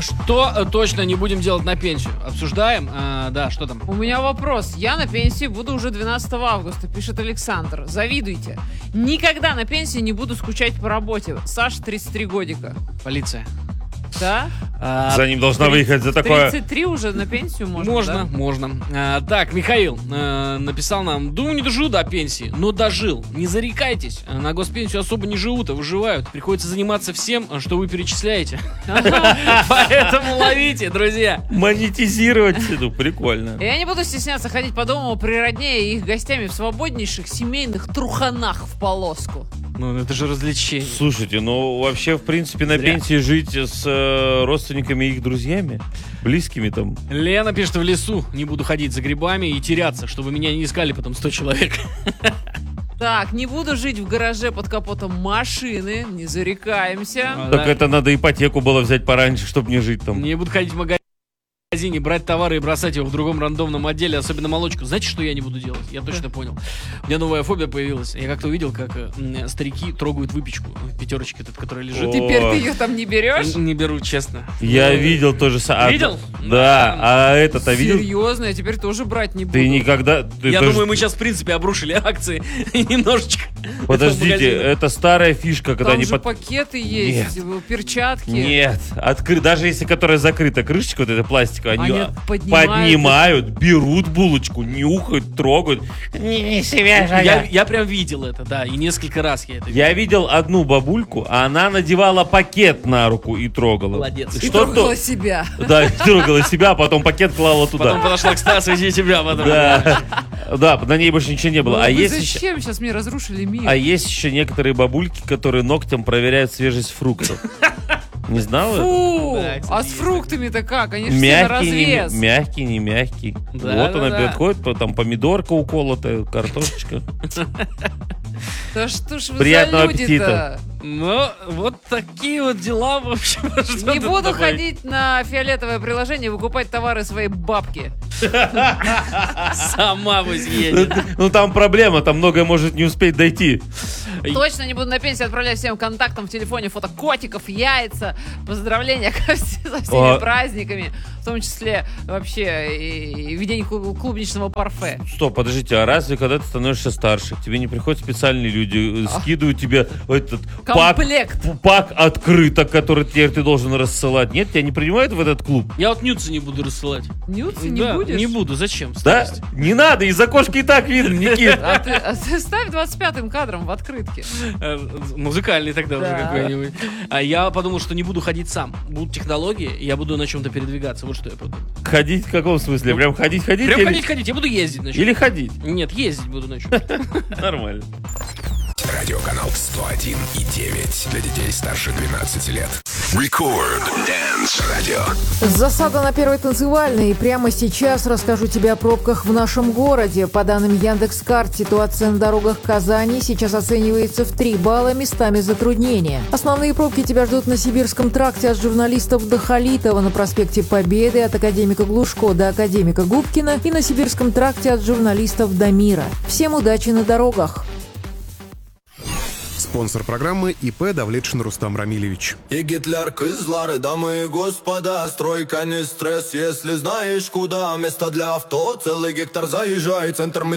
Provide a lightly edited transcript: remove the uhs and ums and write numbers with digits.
Что точно не будем делать на пенсию? Обсуждаем? Да, что там? У меня вопрос. Я на пенсии буду уже 12 августа, пишет Александр. Завидуйте. Никогда на пенсии не буду скучать по работе. Саша, 33 годика. Полиция. Да? За ним должна выехать за такое... 33 уже на пенсию можно, Можно. Так, Михаил написал нам: думаю, не доживу до пенсии, но дожил. Не зарекайтесь, на госпенсию особо не живут, а выживают. Приходится заниматься всем, что вы перечисляете. Поэтому ловите, друзья. Монетизировать, ну, прикольно. Я не буду стесняться ходить по дому при родне и их гостями в свободнейших семейных труханах в полоску. Ну, это же развлечение. Слушайте, ну, вообще, в принципе, на пенсии жить с родственниками и их друзьями, близкими там. Лена пишет: в лесу не буду ходить за грибами и теряться, чтобы меня не искали потом 100 человек. Так, не буду жить в гараже под капотом машины, не зарекаемся. Так это надо ипотеку было взять пораньше, чтобы не жить там. Не буду ходить в магазине, брать товары и бросать его в другом рандомном отделе, особенно молочку. Знаете, что я не буду делать? Я точно понял. У меня новая фобия появилась. Я как-то увидел, как старики трогают выпечку в пятерочке, которая лежит. Теперь ты ее там не берешь? Не беру, честно. Я видел тоже самое. Видел? Да, а это-то видел? Серьезно, я теперь тоже брать не буду. Ты никогда... Я думаю, мы сейчас, в принципе, обрушили акции немножечко. Подождите, это старая фишка, когда Там они... же пакеты есть, перчатки. Нет, даже если которая закрыта крышечка, вот эта пластиковая, они поднимают, берут булочку, нюхают, трогают. Не свежая. Я прям видел это, да, и несколько раз я это видел. Я видел одну бабульку, а она надевала пакет на руку и трогала. Молодец. И трогала себя. Да, и трогала себя, а потом пакет клала туда. Потом подошла к Стасу, иди тебя потом. Да, на ней больше ничего не было. Зачем сейчас мне разрушили мир? А есть еще некоторые бабульки, которые ногтем проверяют свежесть фруктов. Не знала? Фу! Да, кстати, А с есть фруктами-то как? Они же все на развес. Мягкий, не мягкий. Да, вот она подходит, там помидорка уколотая, картошечка. Да что ж вы Приятного за люди-то? аппетита. Ну, вот такие вот дела, в общем. Не буду ходить на фиолетовое приложение и выкупать товары своей бабки. Сама вы съедет. Ну там проблема, там многое может не успеть дойти. Точно не буду на пенсию отправлять всем контактам в телефоне фото котиков, яйца, поздравления со всеми праздниками, в том числе вообще и ведение клубничного парфе. Стоп, подождите, а разве когда ты становишься старше, к тебе не приходят специальные люди, скидывают тебе этот комплект, пак открыток, который теперь ты должен рассылать? Нет, тебя не принимают в этот клуб? Я вот нюцы не буду рассылать. Нюцы не будешь? Не буду, зачем? Да? Не надо, из окошка и так видно, Никит. А ты ставь 25-м кадром в открытке. Музыкальный тогда уже какой-нибудь. А я подумал, что не буду ходить сам. Будут технологии, я буду на чем-то передвигаться. Вот что я подумал. Ходить в каком смысле? Прям ходить? Прям ходить. Я буду ездить на чем-то. Или ходить? Нет, ездить буду на чем-то. Нормально. Радиоканал 101,9 для детей старше 12 лет. Record Dance Radio. Засада на первой танцевальной. И прямо сейчас расскажу тебе о пробках в нашем городе. По данным Яндекс.Карт, ситуация на дорогах Казани сейчас оценивается в 3 балла, местами затруднения. Основные пробки тебя ждут на Сибирском тракте от журналистов до Халитова, на проспекте Победы от академика Глушко до академика Губкина и на Сибирском тракте от журналистов до Мира. Всем удачи на дорогах! Спонсор программы ИП Давлетшин Рустам Рамилевич. И Гитлер, Кызлар, дамы и господа, стройка не стресс, если знаешь куда. Место для авто, целый гектар, заезжай, центр